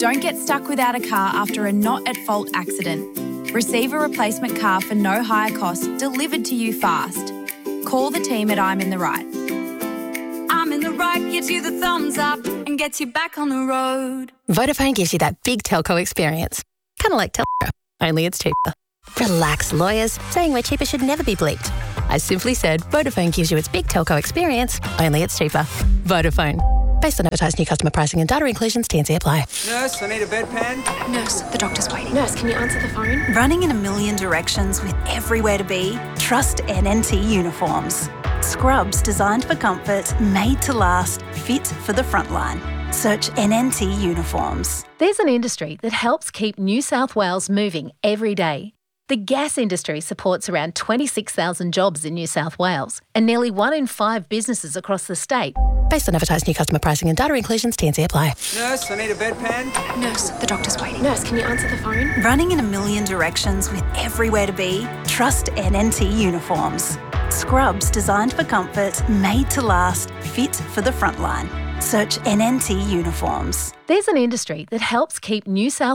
Don't get stuck without a car after a not-at-fault accident. Receive a replacement car for no higher cost delivered to you fast. Call the team at I'm in the Right. I'm in the Right gives you the thumbs up and gets you back on the road. Vodafone gives you that big telco experience. Kind of like Telstra, only it's cheaper. Relax, lawyers. Saying we're cheaper should never be bleeped. I simply said Vodafone gives you its big telco experience, only it's cheaper. Vodafone. Based on advertised new customer pricing and data inclusions, T&C apply. Nurse, I need a bedpan. Nurse, the doctor's waiting. Nurse, can you answer the phone? Running in a million directions with everywhere to be? Trust NNT Uniforms. Scrubs designed for comfort, made to last, fit for the frontline. Search NNT Uniforms. There's an industry that helps keep New South Wales moving every day. The gas industry supports around 26,000 jobs in New South Wales and nearly 1 in 5 businesses across the state. Based on advertised new customer pricing and data inclusions, T&C apply. Nurse, I need a bedpan. Nurse, the doctor's waiting. Nurse, can you answer the phone? Running in a million directions with everywhere to be? Trust NNT Uniforms. Scrubs designed for comfort, made to last, fit for the frontline. Search NNT Uniforms. There's an industry that helps keep New South